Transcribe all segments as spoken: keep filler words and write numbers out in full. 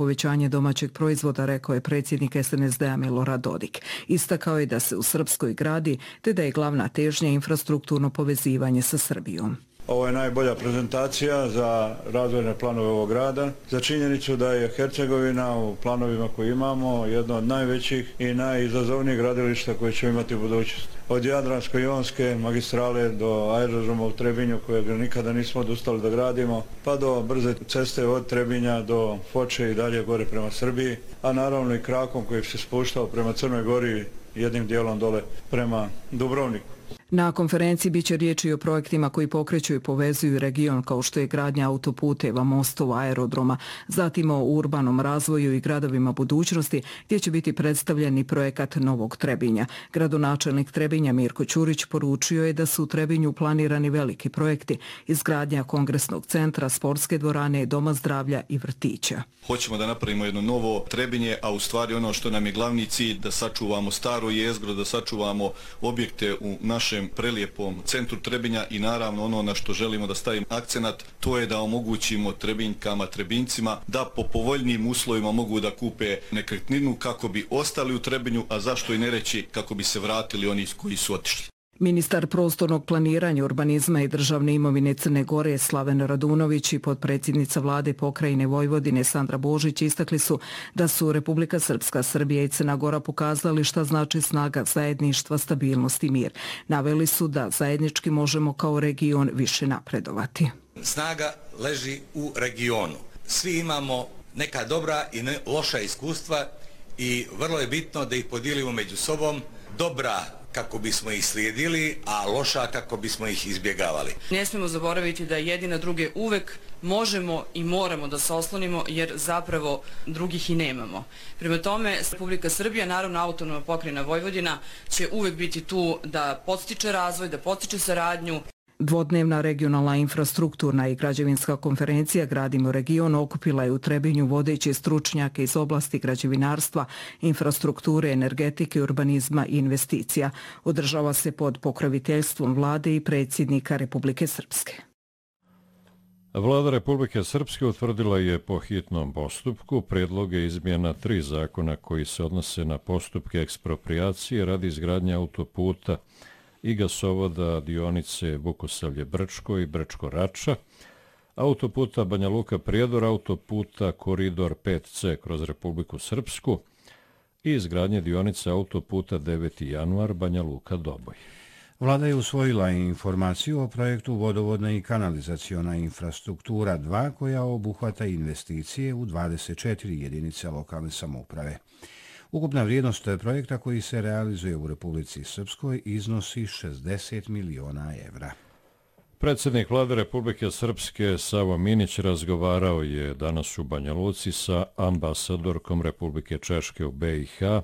povećanje domaćeg proizvoda, rekao je predsjednik S N S D-a Milorad Dodik. Istakao je da se u Srpskoj gradi, te da je glavna težnja infrastrukturno povezivanje sa Srbijom. Ovo je najbolja prezentacija za razvojne planove ovog grada, za činjenicu da je Hercegovina u planovima koje imamo jedno od najvećih i najizazovnijih gradilišta koje ćemo imati u budućnosti. Od Jadransko-jonske magistrale do aerodroma u Trebinju kojeg nikada nismo odustali da gradimo, pa do brze ceste od Trebinja do Foče i dalje gore prema Srbiji, a naravno i krakom koji se spuštao prema Crnoj Gori jednim dijelom dole prema Dubrovniku. Na konferenciji biće riječi o projektima koji pokreću i povezuju region kao što je gradnja autoputeva, mostova, aerodroma, zatim o urbanom razvoju i gradovima budućnosti gdje će biti predstavljen i projekat Novog Trebinja. Gradonačelnik Trebinja Mirko Ćurić poručio je da su u Trebinju planirani veliki projekti, izgradnja kongresnog centra, sportske dvorane, doma zdravlja i vrtića. Hoćemo da napravimo jedno novo Trebinje, a u stvari ono što nam je glavni cilj da sačuvamo staro jezgro, da sačuvamo objekte u našem prelijepom centru Trebinja i naravno ono na što želimo da stavimo akcenat, to je da omogućimo Trebinjkama, Trebincima da po povoljnijim uslovima mogu da kupe nekretninu kako bi ostali u Trebinju, a zašto i ne reći kako bi se vratili oni koji su otišli. Ministar prostornog planiranja, urbanizma i državne imovine Crne Gore Slaven Radunović i potpredsjednica vlade pokrajine Vojvodine Sandra Božić istakli su da su Republika Srpska, Srbija i Crna Gora pokazali šta znači snaga zajedništva, stabilnost i mir. Naveli su da zajednički možemo kao region više napredovati. Snaga leži u regionu. Svi imamo neka dobra i loša iskustva i vrlo je bitno da ih podijelimo među sobom. Dobra kako bismo ih slijedili, a loša kako bismo ih izbjegavali. Ne smijemo zaboraviti da jedni na druge uvek možemo i moramo da se oslonimo jer zapravo drugih i nemamo. Prema tome, Republika Srbija, naravno autonomna pokrajina Vojvodina, će uvek biti tu da podstiče razvoj, da podstiče saradnju. Dvodnevna regionalna infrastrukturna i građevinska konferencija Gradimo region okupila je u Trebinju vodeće stručnjake iz oblasti građevinarstva, infrastrukture, energetike, urbanizma i investicija. Održava se pod pokroviteljstvom vlade i predsjednika Republike Srpske. Vlada Republike Srpske utvrdila je po hitnom postupku predloge izmjena tri zakona koji se odnose na postupke eksproprijacije radi izgradnje autoputa i gasovoda dionice Vukosavlje-Brčko i Brčko-Rača, autoputa Banja Luka-Prijedor, autoputa Koridor pet C kroz Republiku Srpsku i izgradnje dionice autoputa deveti januar Banja Luka-Doboj. Vlada je usvojila informaciju o projektu vodovodna i kanalizaciona infrastruktura dva koja obuhvata investicije u dvadeset četiri jedinice lokalne samouprave. Ukupna vrijednost projekta koji se realizuje u Republici Srpskoj iznosi šezdeset miliona evra. Predsjednik vlade Republike Srpske Savo Minić razgovarao je danas u Banja Luci sa ambasadorkom Republike Češke u B i H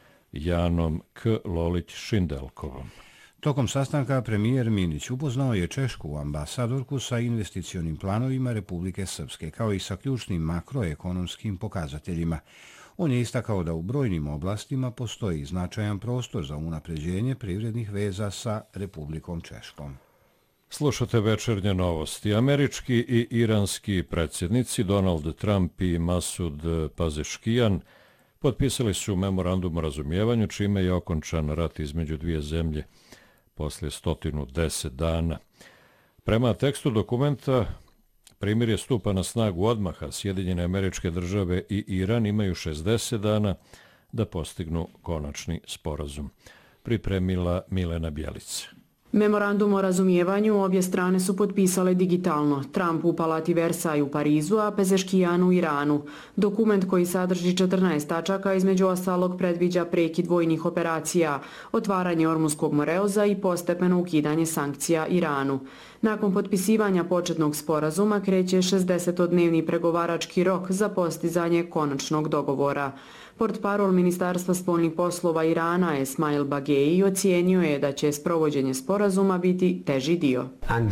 Janom K. Lolić-Šindelkovom. Tokom sastanka premijer Minić upoznao je češku ambasadorku sa investicionim planovima Republike Srpske kao i sa ključnim makroekonomskim pokazateljima. On je istakao da u brojnim oblastima postoji značajan prostor za unapređenje privrednih veza sa Republikom Češkom. Slušate večernje novosti. Američki i iranski predsjednici Donald Trump i Masud Pazeškijan potpisali su memorandum o razumijevanju čime je okončan rat između dvije zemlje poslije sto deset dana. Prema tekstu dokumenta, primirje stupa na snagu odmah, a Sjedinjene Američke Države i Iran imaju šezdeset dana da postignu konačni sporazum. Pripremila Milena Bjelica. Memorandum o razumijevanju obje strane su potpisale digitalno. Trump u Palati Versailles u Parizu, a Pezeškijan u Iranu. Dokument koji sadrži četrnaest tačaka između ostalog predviđa prekid vojnih operacija, otvaranje Ormuskog moreoza i postepeno ukidanje sankcija Iranu. Nakon potpisivanja početnog sporazuma kreće šezdesetodnevni pregovarački rok za postizanje konačnog dogovora. Portparol Ministarstva spoljnih poslova Irana Esmail Bageji ocijenio je da će sprovođenje sporazuma biti teži dio.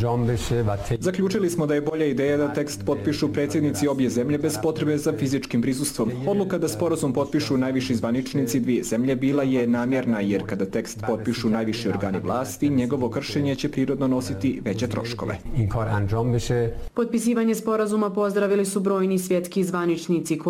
Zaključili smo da je bolja ideja da tekst potpišu predsjednici obje zemlje bez potrebe za fizičkim prisustvom. Odluka da sporazum potpišu najviši zvaničnici dvije zemlje bila je namjerna jer kada tekst potpišu najviši organi vlasti, njegovo kršenje će prirodno nositi veće troškove. Potpisivanje sporazuma pozdravili su brojni svjetski zvaničnici